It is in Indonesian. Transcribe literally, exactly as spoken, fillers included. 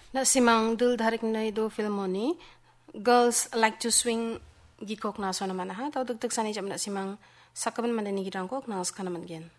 Na simang dul dharik na do filmoni girls like to swing gikok na so naman ha tau tuk tuk sani jam na simang sakaban mandani girang kok na skana man gen